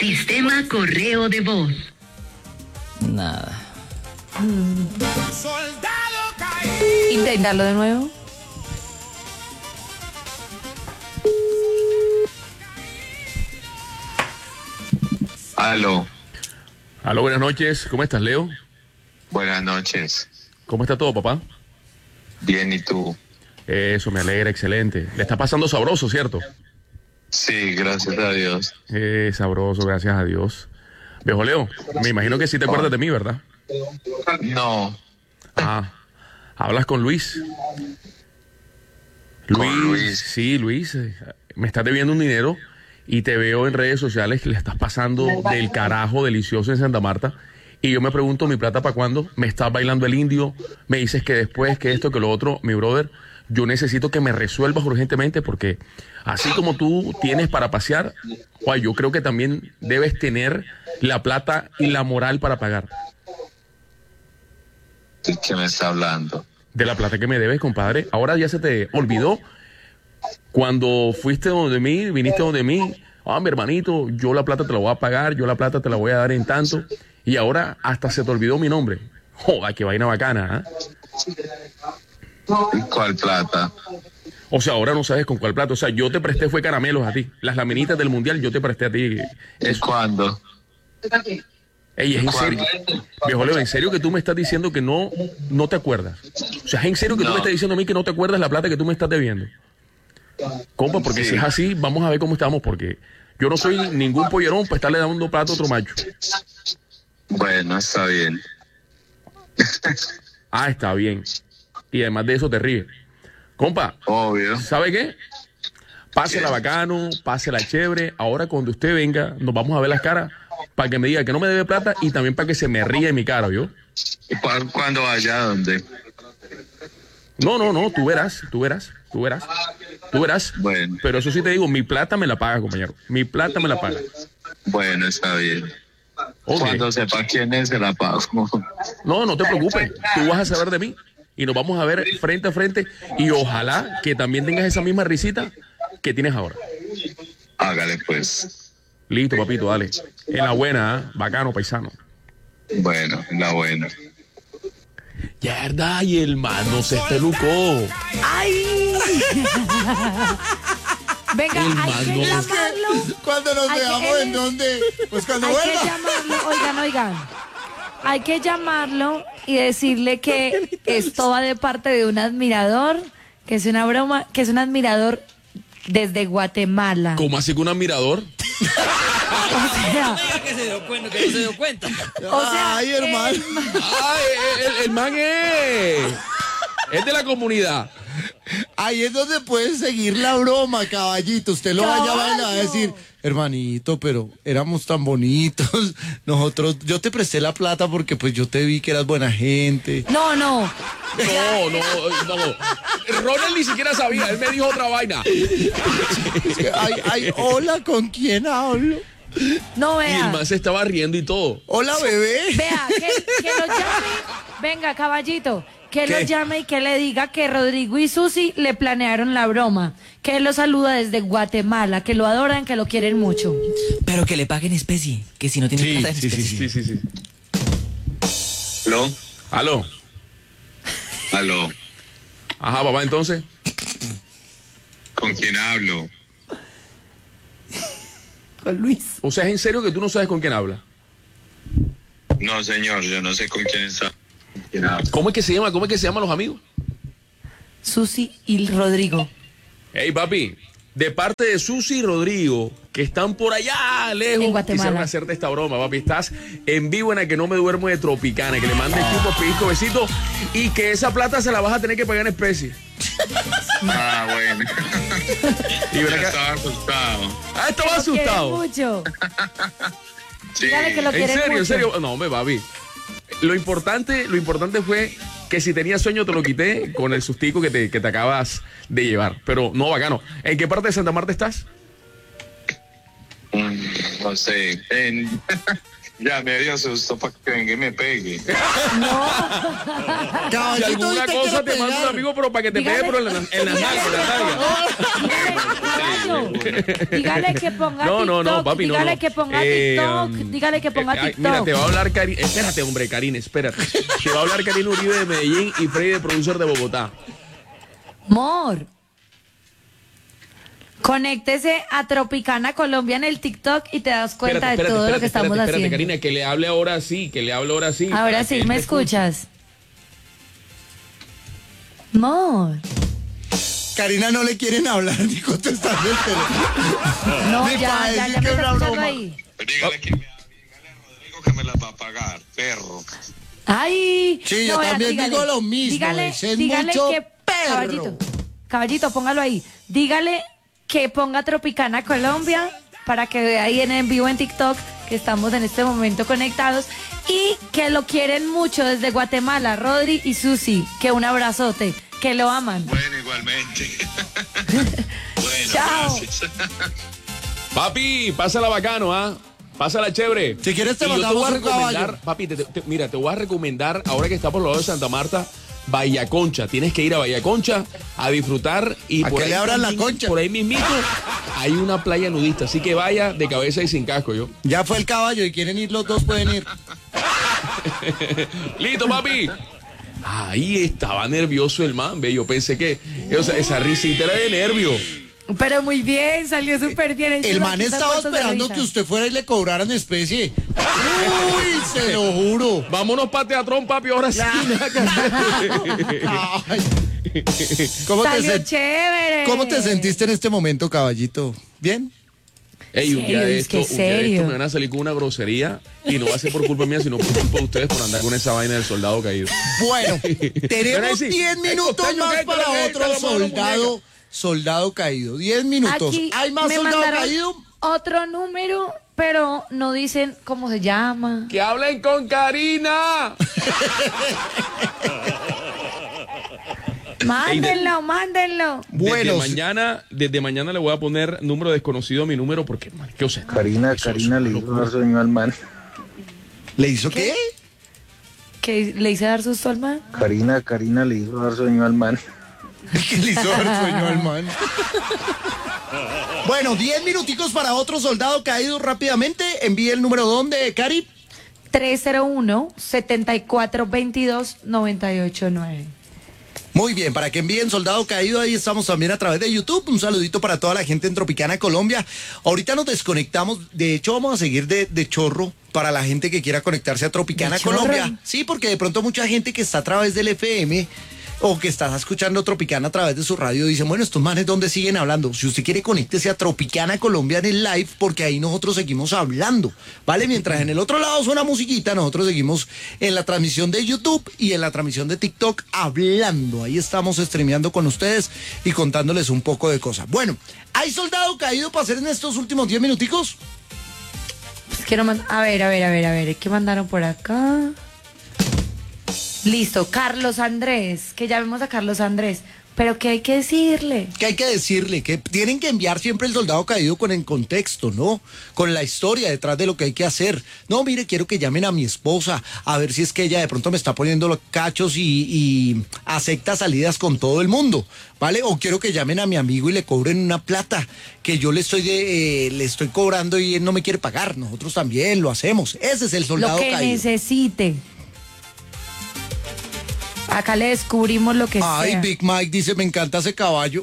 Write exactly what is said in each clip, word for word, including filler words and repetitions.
Sistema correo de voz. Nada. Inténtalo de nuevo. Aló. Aló, buenas noches. ¿Cómo estás, Leo? Buenas noches. ¿Cómo está todo, papá? Bien, ¿y tú? Eso, me alegra, excelente. Le está pasando sabroso, ¿cierto? Sí, gracias a Dios. Eh, sabroso, gracias a Dios. Viejo Leo, me imagino que sí te acuerdas de mí, ¿verdad? No. Ah, hablas con Luis. Con Luis, Luis. sí, Luis, eh, me estás debiendo un dinero y te veo en redes sociales que le estás pasando del carajo delicioso en Santa Marta. Y yo me pregunto, ¿mi plata para cuándo? Me estás bailando el indio, me dices que después, que esto, que lo otro. Mi brother, yo necesito que me resuelvas urgentemente porque así como tú tienes para pasear, guay, yo creo que también debes tener la plata y la moral para pagar. ¿De qué me está hablando? De la plata que me debes, compadre. Ahora ya se te olvidó cuando fuiste donde mí, viniste donde mí. Ah, mi hermanito, yo la plata te la voy a pagar, yo la plata te la voy a dar en tanto. Y ahora hasta se te olvidó mi nombre. Joder, qué vaina bacana, ¿eh? ¿Cuál plata? O sea, ahora no sabes con cuál plata. O sea, yo te presté fue caramelos a ti. Las laminitas del mundial yo te presté a ti. ¿Y cuándo? Ey, es en serio. Viejo Leo, ¿en serio que tú me estás diciendo que no, no te acuerdas? O sea, ¿es en serio que No. tú me estás diciendo a mí que no te acuerdas la plata que tú me estás debiendo? Compa, porque Sí. si es así, vamos a ver cómo estamos, porque yo no soy ningún pollerón para estarle dando plato a otro macho. Bueno, está bien. Ah, está bien. Y además de eso te ríes. Compa, Obvio. ¿sabe qué? Pásela bacano, pásela chévere. Ahora cuando usted venga, nos vamos a ver las caras para que me diga que no me debe plata y también para que se me ría en mi cara, ¿yo? ¿Y cu- cuándo vaya? ¿A dónde? No, no, no, tú verás, tú verás, tú verás, tú verás. Bueno. Pero eso sí te digo, mi plata me la paga, compañero. Mi plata me la paga. Bueno, está bien. Ok. Cuando sepa quién es, se la pago. No, no te preocupes, tú vas a saber de mí y nos vamos a ver frente a frente y ojalá que también tengas esa misma risita que tienes ahora. Hágale, pues. Listo, papito, dale. En la buena, ¿eh? Bacano, paisano. Bueno, la buena. Yerda, y el mano se espelucó. ¡Ay! Venga, El hay que mano. llamarlo. Cuando nos Hay que- veamos, él ¿en es- dónde? Pues cuando Hay que vuelva. llamarlo, oigan, oigan. Hay que llamarlo y decirle que esto va de parte de un admirador, que es una broma, que es un admirador desde Guatemala. ¿Cómo así que un admirador? O sea, Que se dio cuenta, que no se dio cuenta. o sea, Ay, hermano. el ma- ¡Ay, el, el, el man es! Es de la comunidad. Ahí es donde pueden seguir la broma, caballito. Usted lo va a llamar y le va a Caballo. decir, hermanito, pero éramos tan bonitos. Nosotros, yo te presté la plata porque pues yo te vi que eras buena gente. No, no. No, no, no. Ronald ni siquiera sabía, él me dijo otra vaina. Ay, ay, hola, ¿con quién hablo? No, Y el vea. man se estaba riendo y todo. Hola, bebé. Vea, que, que lo llame. Venga, caballito. Que lo ¿Qué? llame y que le diga que Rodrigo y Susi le planearon la broma. Que él lo saluda desde Guatemala, que lo adoran, que lo quieren mucho. Pero que le paguen especie, que si no tiene Sí, plata en sí, sí, especie. Sí, sí, sí. ¿Aló? Aló. ¿Aló? Ajá, papá, entonces. ¿Con quién hablo? Con Luis. O sea, ¿es en serio que tú no sabes con quién habla? No, señor, yo no sé con quién está. ¿Con quién hablo? ¿Cómo es que se llama? ¿Cómo es que se llaman los amigos? Susi y Rodrigo. Hey, papi, de parte de Susi y Rodrigo, que están por allá lejos, En Guatemala. quisieron hacerte esta broma, papi. Estás en vivo en la que no me duermo de Tropicana, que le mande chupo, pisco, besito, y que esa plata se la vas a tener que pagar en especie. Ah, bueno. Y ven Yo acá. estaba asustado. Ah, estaba Que lo quieren asustado. mucho. Sí. Dígale que lo ¿En quieren serio? ¿En mucho. serio? No, hombre, papi. Lo importante, lo importante fue que si tenías sueño te lo quité con el sustico que te, que te acabas de llevar. Pero no, bacano. ¿En qué parte de Santa Marta estás? Mm, No sé. En, Ya me dio susto para que venga y me pegue. Si Caballito, alguna ¿viste que cosa lo te mando un pegaron? amigo, pero para que te pegue, Dígale. pero en la, en la nalga, en la nalga. Dígale, caballo, dígale que ponga No, no, TikTok, no, papi, no, dígale no. que ponga Eh, TikTok, um, dígale que ponga eh, ay, TikTok. Mira, te va a hablar Karina. Espérate, hombre, Karina, espérate. Te va a hablar Karina Uribe de Medellín y Freddy de Producer de Bogotá. Mor, conéctese a Tropicana Colombia en el TikTok y te das cuenta Espérate, de todo espérate, lo que espérate, estamos espérate, haciendo. Karina, que le hable ahora sí, que le hable ahora sí. Ahora para sí, que él ¿me escuchas? Mor, Karina no le quieren hablar ni contestar el teléfono. no, Ni ya, para ya, decir ya me que está una escuchando broma. ahí. Dígale, que me, dígale a Rodrigo que me la va a pagar, perro. Ay, Sí, yo vea, también digo lo mismo, Dígale, ese es dígale mucho que perro. caballito, caballito, póngalo ahí. Dígale que ponga Tropicana Colombia para que vea ahí en, en vivo en TikTok que estamos en este momento conectados y que lo quieren mucho desde Guatemala, Rodri y Susi. Que un abrazote, que lo aman. Bueno, igualmente. Bueno, Chao. gracias. Papi, pásala bacano, ¿ah? Pásala chévere. Si quieres te Y yo mandamos voy a un caballo. recomendar, papi, te- te- mira, te voy a recomendar, ahora que está por los lados de Santa Marta, Bahía Concha. Tienes que ir a Bahía Concha a disfrutar y ¿A por que ahí le abran la también- concha? Por ahí mismito hay una playa nudista, así que vaya de cabeza y sin casco, yo. Ya fue el caballo y quieren ir los dos, pueden ir. Listo, papi. Ahí estaba nervioso el man, ve. Yo pensé que, o sea, esa risita era de nervio. Pero muy bien, salió súper bien. El man estaba esperando que usted fuera y le cobraran especie. Uy, se lo juro. Vámonos para Teatrón, papi, ahora sí. Ay. ¿Cómo, te Salió sen- chévere. ¿Cómo te sentiste en este momento, caballito? ¿Bien? Ey, un día Serio, de es esto, que un día de serio. esto me van a salir con una grosería y no va a ser por culpa mía, sino por culpa de ustedes por andar con esa vaina del soldado caído. Bueno, Pero tenemos ahí sí, diez el minutos costeño más que para entra, que otro entra, la mano, soldado, muñeca. soldado caído. diez minutos. Aquí ¿Hay más me soldado mandaron caído? otro número, pero no dicen cómo se llama. ¡Que hablen con Karina! Mándenlo, mándenlo. Bueno, desde mañana, desde mañana le voy a poner número desconocido a mi número porque, man, ¿qué os Karina, Karina le hizo dar sueño al man. ¿le hizo qué? ¿Que le hice dar susto al man? Karina, Karina le hizo dar sueño al man. Que le hizo dar sueño al man. Bueno, diez minuticos para otro soldado caído rápidamente. Envíe el número donde, Cari. tres cero uno, siete cuatro dos dos, nueve ocho nueve. Muy bien, para que envíen soldado caído, ahí estamos también a través de YouTube. Un saludito para toda la gente en Tropicana, Colombia. Ahorita nos desconectamos, de hecho vamos a seguir de, de chorro para la gente que quiera conectarse a Tropicana, ¿De chorro? Colombia. Sí, porque de pronto mucha gente que está a través del F M o que está escuchando Tropicana a través de su radio dicen, bueno, estos manes ¿dónde siguen hablando? Si usted quiere, conéctese a Tropicana Colombia en el live, porque ahí nosotros seguimos hablando, ¿vale? Mientras en el otro lado suena musiquita, nosotros seguimos en la transmisión de YouTube y en la transmisión de TikTok hablando. Ahí estamos streameando con ustedes y contándoles un poco de cosas. Bueno, ¿hay soldado caído para hacer en estos últimos diez minuticos? Pues quiero mandar. A ver, a ver, a ver, a ver. ¿Qué mandaron por acá? Listo, Carlos Andrés. Que llamemos a Carlos Andrés. Pero ¿qué hay que decirle? Que hay que decirle que tienen que enviar siempre el soldado caído con el contexto, ¿no? Con la historia detrás de lo que hay que hacer. No, mire, quiero que llamen a mi esposa a ver si es que ella de pronto me está poniendo los cachos y, y acepta salidas con todo el mundo, ¿vale? O quiero que llamen a mi amigo y le cobren una plata que yo le estoy de, eh, le estoy cobrando y él no me quiere pagar. Nosotros también lo hacemos. Ese es el soldado Lo que caído. necesite. Acá le descubrimos lo que Ay, sea. Big Mike dice, me encanta ese caballo.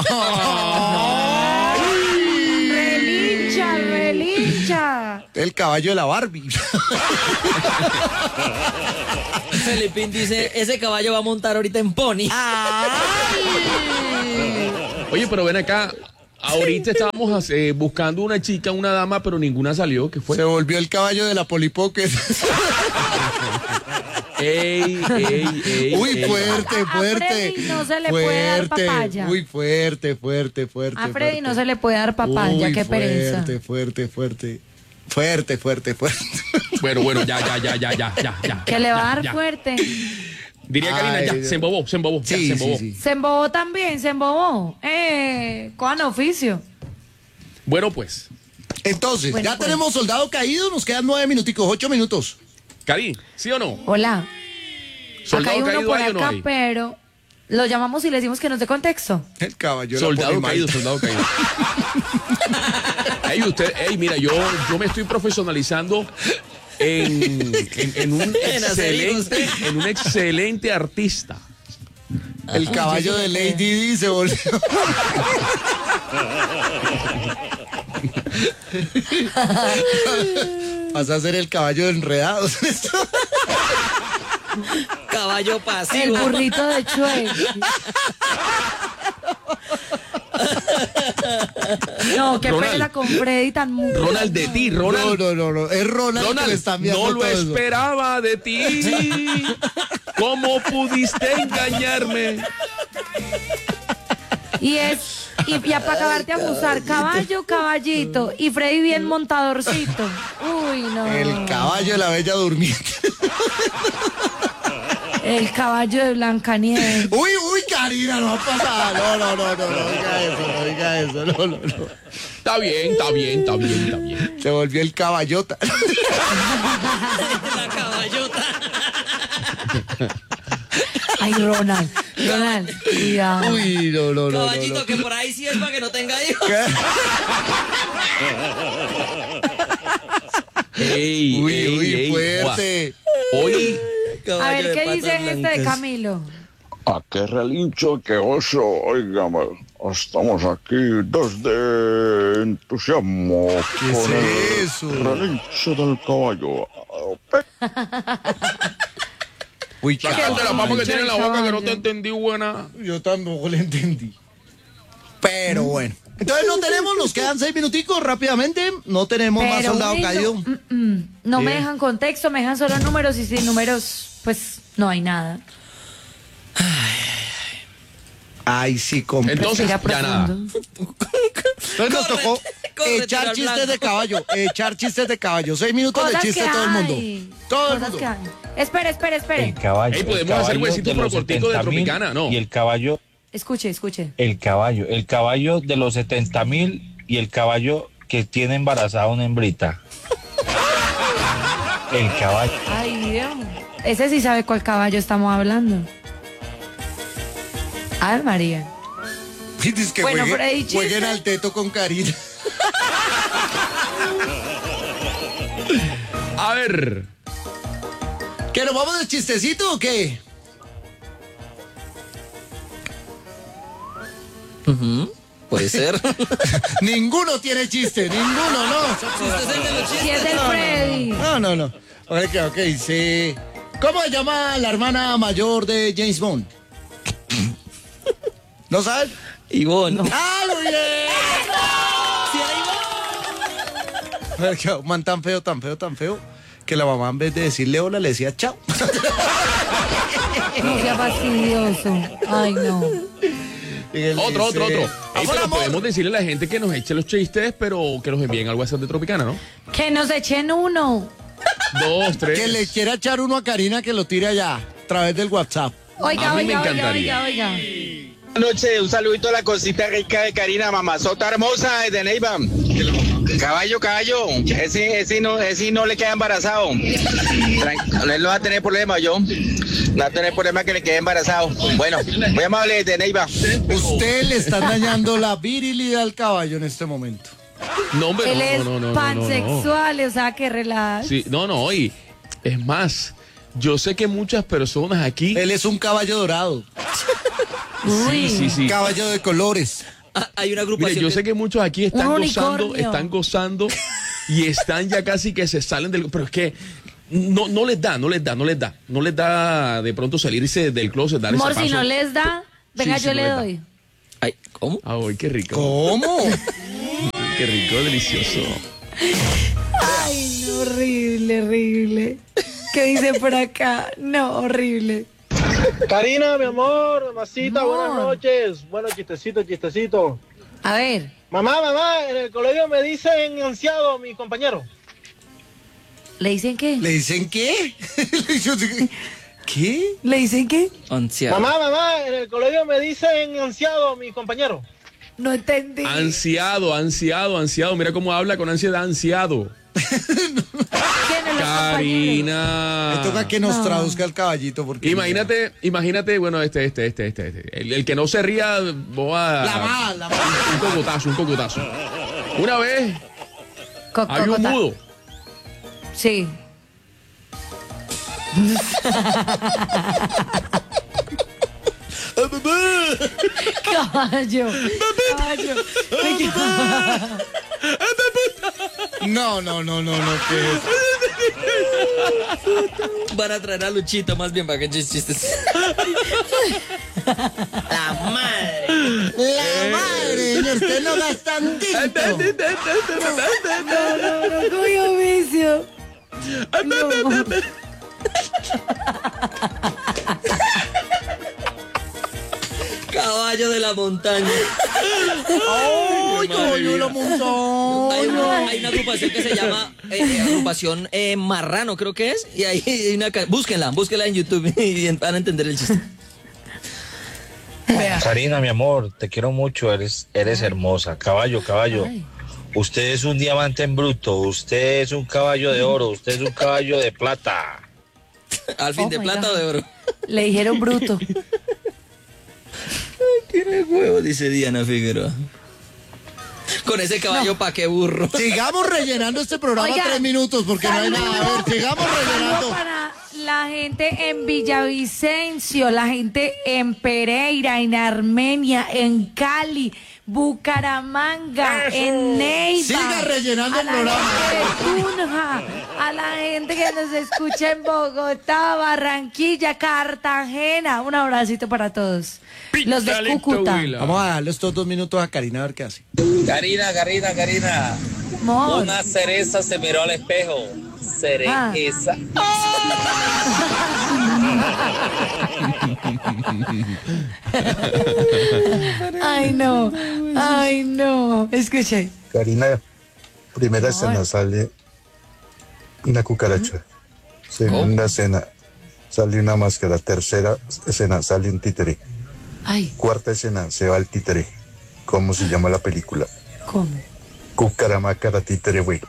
Relincha, relincha. El caballo de la Barbie. Felipín dice, ese caballo va a montar ahorita en pony. Oye, pero ven acá. Ahorita estábamos eh, buscando una chica, una dama, pero ninguna salió. ¿Qué fue? Se volvió el caballo de la Polipocket. Ey, ey, ey. Uy, ey. fuerte, A- a fuerte. Freddy no se le puede dar Fuerte, papaya. Muy fuerte, fuerte, fuerte. A Freddy fuerte. no se le puede dar papaya, Uy, qué pereza. Fuerte, fuerte, fuerte. Fuerte, fuerte, fuerte. Bueno, bueno, ya, ya, ya, ya, ya, ya, ya. Que le va a ya, dar ya. fuerte. Diría Karina, Ay, ya, Dios. se embobó, se embobó, ya, Sí, se sí, embobó. sí. Se embobó también, se embobó. Eh, con oficio. Bueno, pues, Entonces, Bueno, ya pues. tenemos soldado caído, nos quedan nueve minuticos, ocho minutos. Cari, ¿sí o no? Hola. Acá ¿Soldado hay uno caído por hay o no acá, hay? pero lo llamamos y le decimos que nos dé contexto. El caballo de la Soldado Ponimal. caído, soldado caído. Ey, usted, ey, mira, yo, yo me estoy profesionalizando en, en, en un En hacer hijos. excelente, en un excelente artista. El caballo de Lady Di se volvió. Vas a ser el caballo de Enredados. Caballo El pasivo. burrito de Chue. No, qué Ronald. pena con Freddy tan muy. Ronald de ti, No, Ronald. no, no, no. Es Ronald, que le Ronald, está enviando no lo todo eso. esperaba de ti. ¿Cómo pudiste engañarme? Y es, y ya para acabarte a abusar, caballo, caballito, y Freddy bien montadorcito. Uy, no. El caballo de la Bella Durmiente. El caballo de Blancanieves. Uy, uy, Karina, no ha pasado. No, no, no, no, no diga eso, no diga eso, no, no, no. Está bien, está bien, está bien, está bien. Se volvió el caballota. La caballota. Ay, Ronald. Ronald, cuidado. Uy, no, no, no, no, Caballito, no. que por ahí sí es para que no tenga hijos. Ey, Uy, ey, uy, ey, fuerte. guau. Hoy, A Caballo ver, de ¿qué patas dice este de blancas. Camilo? ¿A qué relincho que oso? Óigame, estamos aquí desde entusiasmo ¿Qué con es el eso? relincho del caballo. Uy, sácate la caballo. papa que tiene en la boca que no Caballo. te entendí buena. Yo tampoco le entendí. Pero bueno. Entonces no tenemos, nos quedan seis minuticos rápidamente. No tenemos más Pero soldado bueno, caído. mm, mm, no me ¿Qué? dejan contexto, me dejan solo números y sin números, pues no hay nada. Ay, sí, compa. Entonces, Era ya nada. profundo. Entonces nos Corre, tocó corre, echar tiro al chistes blanco. de caballo, echar chistes de caballo. Seis minutos de Cosas chiste que todo el mundo. hay. Todo el Cosas mundo. que hay. Espere, espere, espere. El caballo. Ey, el podemos hacer caballo huesitos de pero los corticos de setenta mil Tropicana, ¿no? Y el caballo, Escuche, escuche. el caballo, el caballo de los setenta mil y el caballo que tiene embarazada una hembrita. El caballo. Ay, Dios. Ese sí sabe cuál caballo estamos hablando. Ay, María. Dices que Bueno, juegue- por ahí chiste. jueguen al teto con Karina. A ver, ¿Que nos vamos de chistecito o qué? Puede ser. Ninguno tiene chiste, ninguno, no. Usted es el de los Si chistes. es del Freddy. No, no, no. Ok, ok, sí. ¿Cómo se llama la hermana mayor de James Bond? ¿No saben? Ivonne. ¡Ah, muy bien! Sí, ahí va. Ay, qué man tan feo, tan feo, tan feo, que la mamá en vez de decirle hola le decía chao. No sea fastidioso. Ay, no. Y él otro, otro, dice, otro. Ey, "Amor, pero amor". podemos decirle a la gente que nos eche los chistes, pero que los envíen al WhatsApp de Tropicana, ¿no? Que nos echen uno. Dos, tres. Que le quiera echar uno a Karina que lo tire allá, a través del WhatsApp. Oiga, A mí me oiga, oiga, encantaría. oiga, oiga. Buenas noches, un saludito a la cosita rica de Karina, mamazota hermosa de Neiva. Caballo, caballo, ese, ese, no, ese no le queda embarazado. Tran- Él no va a tener problema, yo. No va a tener problema que le quede embarazado. Bueno, muy amable de Neiva. Usted le está dañando la virilidad al caballo en este momento. No, hombre, Él no, es no, no, no, no, no. pansexual, o sea, que relaja. Sí, no, no, y es más, yo sé que muchas personas aquí. Él es un caballo dorado, Uy. Sí, sí, sí. caballo de colores. Ah, hay una Mire, agrupación. yo de- sé que muchos aquí están Un gozando, unicornio. están gozando y están ya casi que se salen del. Pero es que no, no les da, no les da, no les da. No les da de pronto salirse del closet, dar Amor, ese si paso. no les da, venga, Sí, sí, yo no le les da. doy. Ay, ¿cómo? Ay, qué rico. ¿Cómo? Qué rico, delicioso. Ay, no, horrible, horrible. ¿Qué dice por acá? No, horrible. Karina, mi amor, mamacita, Amor. buenas noches. Bueno, chistecito, chistecito. A ver, Mamá, mamá, en el colegio me dicen ansiado mi compañero. ¿le dicen qué? ¿Le dicen qué? Yo dije, ¿qué? ¿Le dicen qué? Anciano. Mamá, mamá, en el colegio me dicen ansiado mi compañero. No entendí. Ansiado, ansiado, ansiado. Mira cómo habla con ansiedad, ansiado. Karina. Me toca que nos No. traduzca el caballito. Porque Imagínate, imagínate, bueno, este, este, este, este, este. El, el que no se ría, voy a. La más, la más. Un cocotazo, un cocotazo. Una vez Co- había un cocota. mudo. Sí. Caballo. Caballo. No, no, no, no, no, ¿qué es? Van a traer a Luchito más bien para que eches chistes. La madre. La madre, usted no gasta un tinto. No, no, no, cogió vicio. No. Caballo de la montaña. ¡Ay, caballo de la montaña! Hay una, hay una agrupación que se llama eh, agrupación eh, Marrano, creo que es. Y ahí hay una. ca- Búsquenla, búsquenla en YouTube y van a entender el chiste. Karina, mi amor, te quiero mucho, eres, eres hermosa. Caballo, caballo. Ay. Usted es un diamante en bruto, usted es un caballo de oro, usted es un caballo de plata. Al fin Oh de my plata God. o de oro. Le dijeron bruto. Tiene huevo, dice Diana Figueroa. Con ese caballo, pa' qué burro. Sigamos rellenando este programa Oiga, tres minutos porque no hay nada. A ver, sigamos Saludo rellenando. para la gente en Villavicencio, la gente en Pereira, en Armenia, en Cali, Bucaramanga, en Neiva. Siga rellenando a el la programa. gente de Tunja, a la gente que nos escucha en Bogotá, Barranquilla, Cartagena. Un abracito para todos. Los de Pitalito, Cúcuta. Huila. Vamos a darle estos dos minutos a Karina a ver qué hace. Karina, Karina, Karina. Mor. Una cereza se miró al espejo. Ah. Cereza. Ay, no. Ay, no. Escuche. Karina, primera escena sale una cucaracha. Segunda escena sale una máscara. Tercera escena sale un títere. Ay, Cuarta escena se va el títere. ¿Cómo se llama la película? ¿cómo? Cucaramácara títere, güey.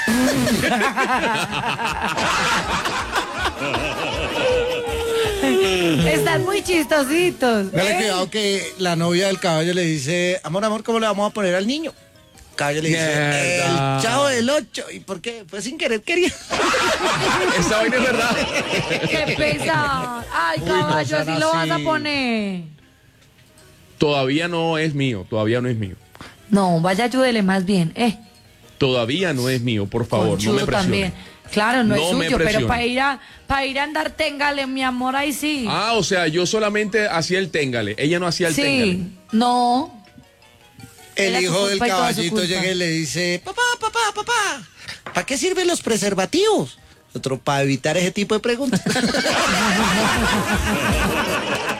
Están muy chistositos. Dale ¿eh? cuidado que la novia del caballo le dice, amor, amor, ¿cómo le vamos a poner al niño? El caballo le dice, Mierda. el chavo del ocho. ¿Y por qué? Pues sin querer quería. Esa vaina es verdad. ¡Qué pesado! Ay, Uy, no caballo, sean así lo vas a así. poner. Todavía no es mío, todavía no es mío. No, vaya, ayúdele más bien. Eh, Todavía no es mío, por favor, no conchudo me presione. también. Claro, no, No es me suyo, pero presione. para ir a para ir a andar téngale, mi amor, ahí sí. Ah, o sea, yo solamente hacía el téngale, ella no hacía el téngale. sí, no. Era El su hijo del culpa y toda su caballito culpa. llega y le dice, papá, papá, papá, ¿para qué sirven los preservativos? Otro, para evitar ese tipo de preguntas.